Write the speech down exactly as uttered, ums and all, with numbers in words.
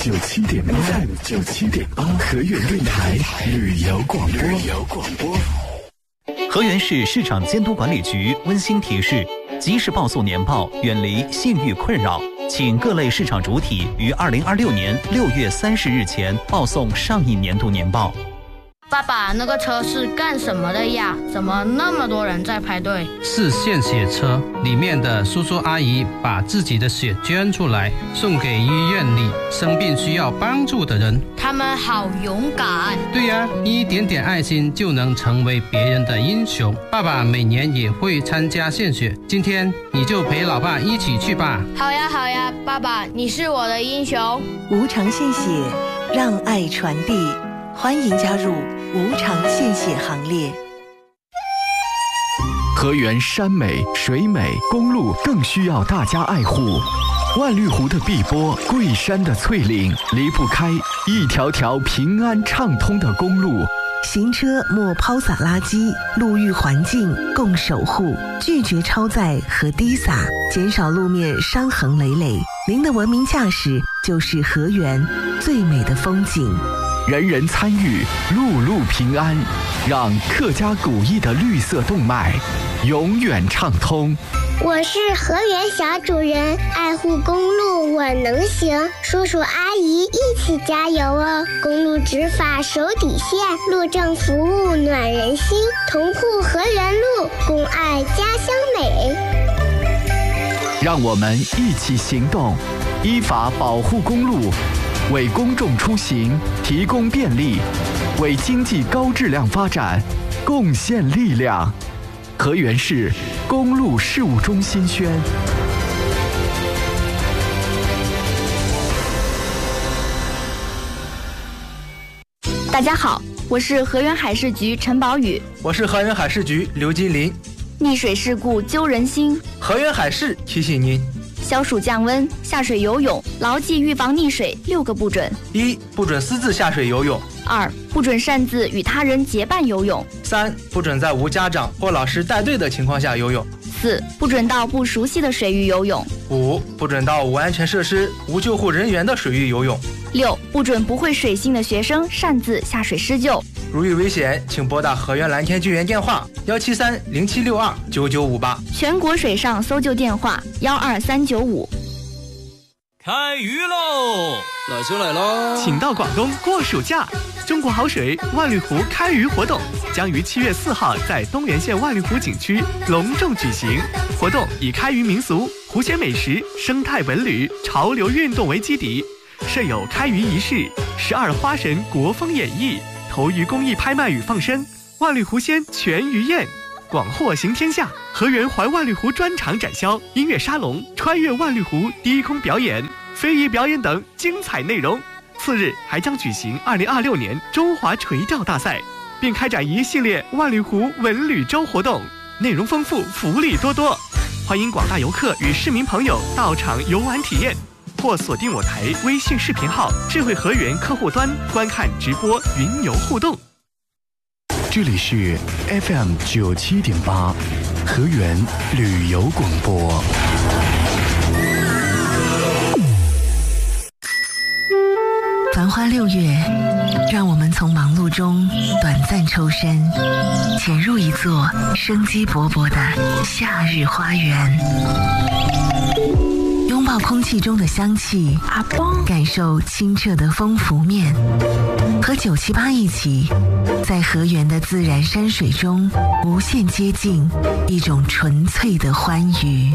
九七点八 ，F M 九七点八，河源电台旅游广播。旅游广播。 河源市市场监督管理局温馨提示：及时报送年报，远离信誉困扰。请各类市场主体于二零二六年六月三十日前报送上一年度年报。 爸爸，那个车是干什么的呀？怎么那么多人在排队？ 是献血车，里面的叔叔阿姨把自己的血捐出来，送给医院里生病需要帮助的人。 他们好勇敢。 对呀、啊，一点点爱心就能成为别人的英雄。爸爸每年也会参加献血，今天你就陪老爸一起去吧。 好呀好呀，爸爸，你是我的英雄。 无偿献血，让爱传递，欢迎加入无偿献血行列。 河源山美水美，公路更需要大家爱护。万绿湖的碧波，桂山的翠岭，离不开一条条平安畅通的公路。 行车莫抛洒垃圾，路域环境共守护，拒绝超载和滴洒，减少路面伤痕累累。您的文明驾驶就是河源最美的风景。 人人参与，路路平安，让客家古意的绿色动脉永远畅通。 我是河源小主人，爱护公路我能行，叔叔阿姨一起加油哦！公路执法手底线，路政服务暖人心，同护河源路，共爱家乡美。 让我们一起行动，依法保护公路，为公众出行提供便利，为经济高质量发展贡献力量。河源市公路事务中心宣。 大家好，我是河源海事局陈宝宇。 我是河源海事局刘金林。 溺水事故揪人心， 河源海事提醒您： 消暑降温，下水游泳，牢记预防溺水六个不准： 一、不准私自下水游泳； 二、不准擅自与他人结伴游泳； 三、不准在无家长或老师带队的情况下游泳； 四、不准到不熟悉的水域游泳； 五、不准到无安全设施、无救护人员的水域游泳； 六、不准不会水性的学生擅自下水施救。 如遇危险，请拨打河源蓝天救援电话幺七三零七六二九九五八， 全国水上搜救电话幺二三九五。 开鱼喽！ 老兄来喽！ 请到广东过暑假，中国好水万绿湖开鱼活动将于七月四号在东源县万绿湖景区隆重举行。活动以开渔民俗、湖鲜美食、生态文旅、潮流运动为基底，设有开渔仪式、十二花神国风演绎、投鱼公益拍卖与放生、万绿湖鲜全鱼宴，广获行天下。河源环万绿湖专场展销、音乐沙龙、穿越万绿湖低空表演、非遗表演等精彩内容。次日还将举行二零二六年中华垂钓大赛，并开展一系列万绿湖文旅周活动，内容丰富，福利多多。欢迎广大游客与市民朋友到场游玩体验，或锁定我台微信视频号智慧河源客户端观看直播云游互动。 这里是 F M 九七点八，河源旅游广播。 繁花六月，让我们从忙碌中短暂抽身，潜入一座生机勃勃的夏日花园，拥抱空气中的香气，感受清澈的风拂面，和九七八一起，在河源的自然山水中无限接近一种纯粹的欢愉。